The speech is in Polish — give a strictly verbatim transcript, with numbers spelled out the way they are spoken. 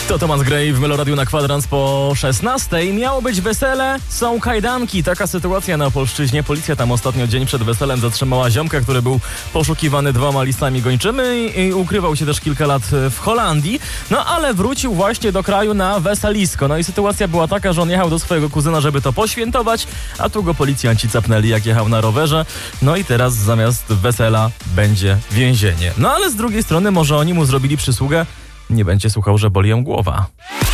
To Thomas Gray w Meloradiu na kwadrans po szesnastej. Miało być wesele, są kajdanki. Taka sytuacja na Opolszczyźnie. Policja tam ostatnio dzień przed weselem zatrzymała ziomka, który był poszukiwany dwoma listami gończymi i ukrywał się też kilka lat w Holandii. No ale wrócił właśnie do kraju na weselisko. No i sytuacja była taka, że on jechał do swojego kuzyna, żeby to poświętować, a tu go policjanci capnęli, jak jechał na rowerze. No i teraz zamiast wesela będzie więzienie. No ale z drugiej strony może oni mu zrobili przysługę. Nie będzie słuchał, że boli ją głowa.